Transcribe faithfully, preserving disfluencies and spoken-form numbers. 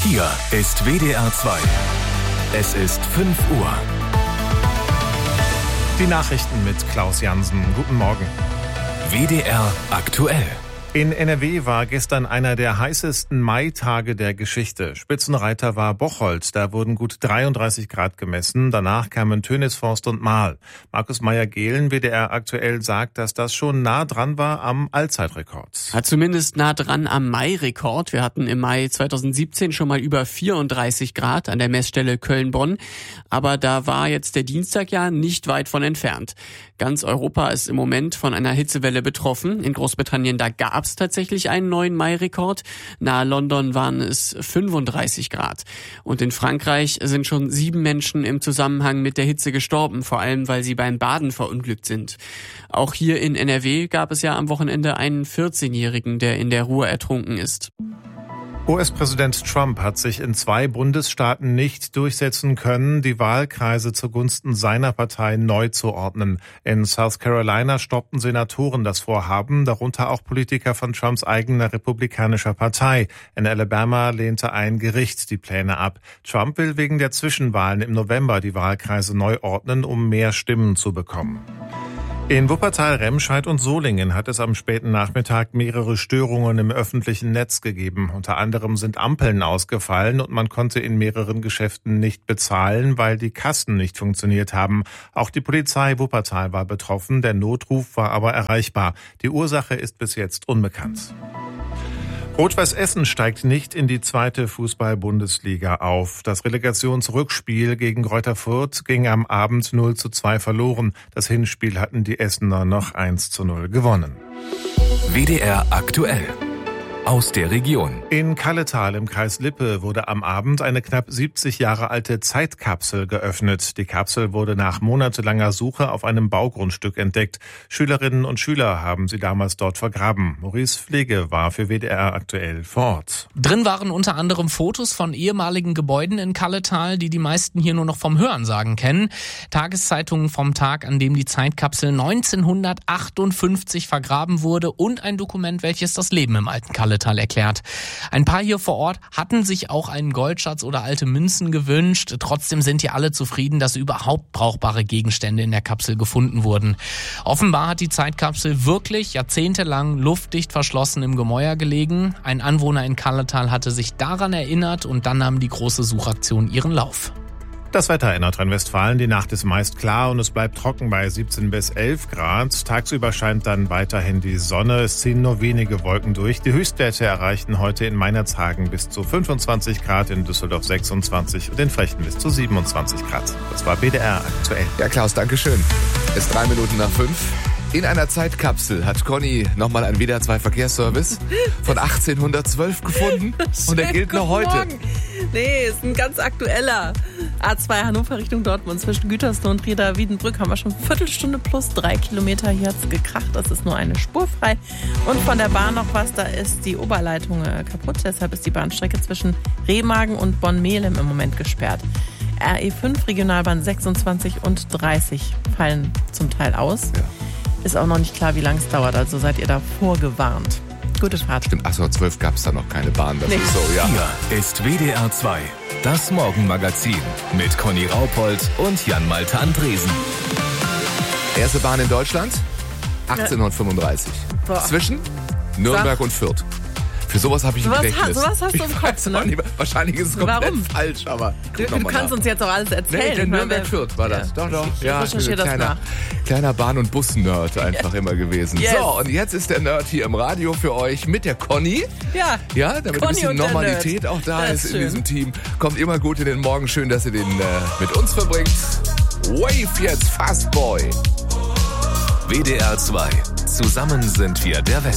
Hier ist W D R zwei. Es ist fünf Uhr. Die Nachrichten mit Klaus Jansen. Guten Morgen. W D R aktuell. In N R W war gestern einer der heißesten Maitage der Geschichte. Spitzenreiter war Bocholt. Da wurden gut dreiunddreißig Grad gemessen. Danach kamen Tönisforst und Marl. Markus Meyer-Gehlen, W D R aktuell, sagt, dass das schon nah dran war am Allzeitrekord. Ja, zumindest nah dran am Mai-Rekord. Wir hatten im Mai zweitausendsiebzehn schon mal über vierunddreißig Grad an der Messstelle Köln-Bonn. Aber da war jetzt der Dienstag ja nicht weit von entfernt. Ganz Europa ist im Moment von einer Hitzewelle betroffen. In Großbritannien, da gab es tatsächlich einen neuen Mai-Rekord. Nahe London waren es fünfunddreißig Grad. Und in Frankreich sind schon sieben Menschen im Zusammenhang mit der Hitze gestorben, vor allem weil sie beim Baden verunglückt sind. Auch hier in N R W gab es ja am Wochenende einen vierzehnjährigen, der in der Ruhr ertrunken ist. U S-Präsident Trump hat sich in zwei Bundesstaaten nicht durchsetzen können, die Wahlkreise zugunsten seiner Partei neu zu ordnen. In South Carolina stoppten Senatoren das Vorhaben, darunter auch Politiker von Trumps eigener republikanischer Partei. In Alabama lehnte ein Gericht die Pläne ab. Trump will wegen der Zwischenwahlen im November die Wahlkreise neu ordnen, um mehr Stimmen zu bekommen. In Wuppertal, Remscheid und Solingen hat es am späten Nachmittag mehrere Störungen im öffentlichen Netz gegeben. Unter anderem sind Ampeln ausgefallen und man konnte in mehreren Geschäften nicht bezahlen, weil die Kassen nicht funktioniert haben. Auch die Polizei Wuppertal war betroffen, der Notruf war aber erreichbar. Die Ursache ist bis jetzt unbekannt. Rot-Weiß Essen steigt nicht in die zweite Fußball-Bundesliga auf. Das Relegationsrückspiel gegen Greuther Fürth ging am Abend null zu zwei verloren. Das Hinspiel hatten die Essener noch eins zu null gewonnen. W D R aktuell. Aus der Region. In Kalletal im Kreis Lippe wurde am Abend eine knapp siebzig Jahre alte Zeitkapsel geöffnet. Die Kapsel wurde nach monatelanger Suche auf einem Baugrundstück entdeckt. Schülerinnen und Schüler haben sie damals dort vergraben. Maurice Pflege war für W D R aktuell vor Ort. Drin waren unter anderem Fotos von ehemaligen Gebäuden in Kalletal, die die meisten hier nur noch vom Hörensagen kennen. Tageszeitungen vom Tag, an dem die Zeitkapsel neunzehnhundertachtundfünfzig vergraben wurde und ein Dokument, welches das Leben im alten Kalletal erklärt. Ein paar hier vor Ort hatten sich auch einen Goldschatz oder alte Münzen gewünscht. Trotzdem sind hier alle zufrieden, dass überhaupt brauchbare Gegenstände in der Kapsel gefunden wurden. Offenbar hat die Zeitkapsel wirklich jahrzehntelang luftdicht verschlossen im Gemäuer gelegen. Ein Anwohner in Kalletal hatte sich daran erinnert und dann nahm die große Suchaktion ihren Lauf. Das Wetter in Nordrhein-Westfalen, die Nacht ist meist klar und es bleibt trocken bei siebzehn bis elf Grad. Tagsüber scheint dann weiterhin die Sonne, es ziehen nur wenige Wolken durch. Die Höchstwerte erreichten heute in Meinerzhagen bis zu fünfundzwanzig Grad, in Düsseldorf sechsundzwanzig und in Frechten bis zu siebenundzwanzig Grad. Das war W D R aktuell. Ja, Klaus, danke schön. Es ist drei Minuten nach fünf. In einer Zeitkapsel hat Conny nochmal einen W D R zwei Verkehrsservice von achtzehnhundertzwölf gefunden und der gilt noch heute. Morgen. Nee, ist ein ganz aktueller. A zwei Hannover Richtung Dortmund zwischen Gütersloh und Rieda-Wiedenbrück haben wir schon eine Viertelstunde plus drei Kilometer. Hier hat es gekracht, das ist nur eine Spur frei. Und von der Bahn noch was, da ist die Oberleitung kaputt. Deshalb ist die Bahnstrecke zwischen Remagen und Bonn-Melem im Moment gesperrt. R E fünf, Regionalbahn sechsundzwanzig und dreißig fallen zum Teil aus. Ja. Ist auch noch nicht klar, wie lange es dauert, also seid ihr da vorgewarnt. Gute Fahrt. Stimmt, achso, zwölf gab es da noch keine Bahn. Das nee. ist so, ja. Hier ist W D R zwei. Das Morgenmagazin mit Conny Raupold und Jan-Malte Andresen. Erste Bahn in Deutschland, achtzehnhundertfünfunddreißig. Boah. Zwischen Nürnberg und Fürth. Für sowas habe ich ein Sowas Gedächtnis. ha- sowas hast du im Ich Kopf, weiß ne? auch nicht, wahrscheinlich ist es komplett Warum? falsch, aber Du, guck noch du mal kannst nach. uns jetzt auch alles erzählen. Nee, der Ich meine, wer- Nürnberg-Fürth war das. Ja. Doch, doch. Ich Ja, recherchiere das kleiner, nach. kleiner Bahn- und Bus-Nerd einfach immer gewesen. Yes. So, und jetzt ist der Nerd hier im Radio für euch mit der Conny. Ja, Ja, damit Conny ein bisschen und der Normalität Nerd. auch da Das ist ist in schön. diesem Team. Kommt immer gut in den Morgen. Schön, dass ihr den äh, mit uns verbringt. Wave jetzt, Fast Boy. W D R zwei. Zusammen sind wir der West.